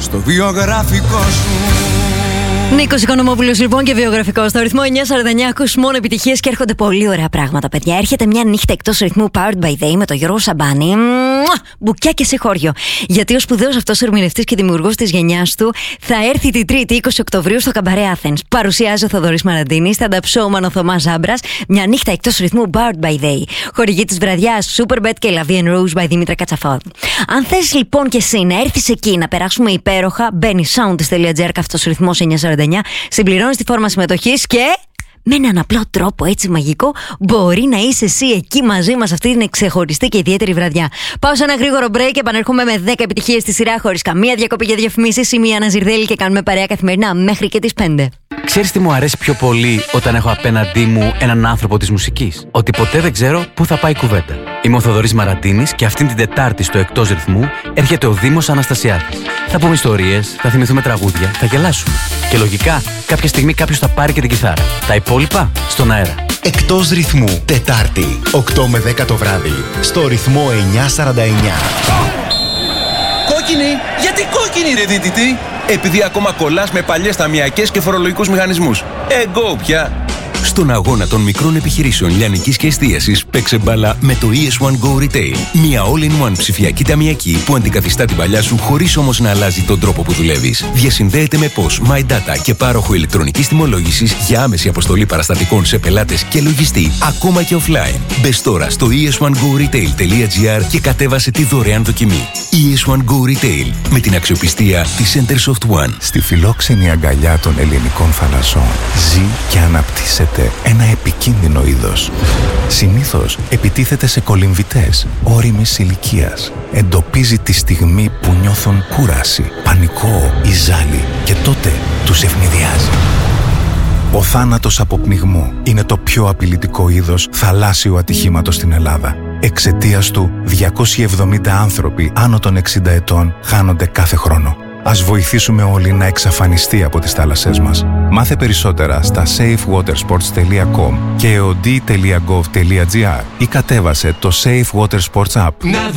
στο βιογραφικό σου. Νίκος Οικονομόπουλος λοιπόν και βιογραφικό στο ρυθμό 949. Ακούς μόνο επιτυχίες και έρχονται πολύ ωραία πράγματα, παιδιά. Έρχεται μια νύχτα εκτός ρυθμού Powered by Day με τον Γιώργο Σαμπάνη. Μπουκιά και συγχώριο. Γιατί ο σπουδαίος αυτός ερμηνευτής και δημιουργός της γενιάς του θα έρθει τη Τρίτη 20 Οκτωβρίου στο Καμπαρέ Athens. Παρουσιάζει ο Θοδωρής Μαραντίνης, stand-up showman ο Θωμάς Ζάμπρας. Μια νύχτα εκτός ρυθμού Powered by Day. Χορηγή της βραδιάς Superbet και La Vie en Rouge by Δήμητρα Κατσαφόδη. Αν θες λοιπόν και εσύ να έρθεις εκεί να περάσουμε υπέροχα, μπαίνεις soundist.gr αυτός ρυθμός 949. Συμπληρώνεις τη φόρμα συμμετοχής και με έναν απλό τρόπο έτσι μαγικό μπορεί να είσαι εσύ εκεί μαζί μας αυτή την ξεχωριστή και ιδιαίτερη βραδιά. Πάω σε ένα γρήγορο break και επανέρχομαι με 10 επιτυχίες στη σειρά χωρίς καμία διακοπή για διαφημίσεις. Είμαι η Άννα Ζιρδέλη και κάνουμε παρέα καθημερινά μέχρι και τις 5. Ξέρεις τι μου αρέσει πιο πολύ όταν έχω απέναντί μου έναν άνθρωπο της μουσικής? Ότι ποτέ δεν ξέρω πού θα πάει η κουβέντα. Είμαι ο Θοδωρής Μαραντίνης και αυτήν την Τετάρτη στο Εκτός Ρυθμού έρχεται ο Δήμος Αναστασιάδης. Θα πούμε ιστορίες, θα θυμηθούμε τραγούδια, θα γελάσουμε. Και λογικά κάποια στιγμή κάποιος θα πάρει και την κιθάρα. Τα υπόλοιπα στον αέρα. Εκτός Ρυθμού, Τετάρτη, 8 με 10 το βράδυ, στο ρυθμό 949. Κόκκινη! Γιατί κόκκινη ρε δίτητη? Επειδή ακόμα κολλάς με παλιές ταμιακές και φορολογικούς μηχανισμούς. Εγώ πια! Στον αγώνα των μικρών επιχειρήσεων λιανικής και εστίασης παίξε μπάλα με το ES1 Go Retail. Μια all-in-one ψηφιακή ταμιακή που αντικαθιστά την παλιά σου χωρίς όμως να αλλάζει τον τρόπο που δουλεύεις. Διασυνδέεται με POS, My Data και πάροχο ηλεκτρονικής τιμολόγησης για άμεση αποστολή παραστατικών σε πελάτες και λογιστή, ακόμα και offline. Μπες τώρα στο es1goretail.gr και κατέβασε τη δωρεάν δοκιμή. ES1 Go Retail με την αξιοπιστία της Centersoft One. Στη φιλόξενη αγκαλιά των ελληνικών θαλασσών ζει και αναπτύσσεται ένα επικίνδυνο είδος. Συνήθως επιτίθεται σε κολυμβητές ώριμης ηλικίας. Εντοπίζει τη στιγμή που νιώθουν κούραση, πανικό ή ζάλι και τότε τους ευνηδιάζει. Ο θάνατος από πνιγμό είναι το πιο απειλητικό είδος θαλάσσιου ατυχήματος στην Ελλάδα. Εξαιτίας του, 270 άνθρωποι άνω των 60 ετών χάνονται κάθε χρόνο. Ας βοηθήσουμε όλοι να εξαφανιστεί από τις θάλασσές μας. Μάθε περισσότερα στα safewatersports.com και eod.gov.gr ή κατέβασε το Safe Water Sports App.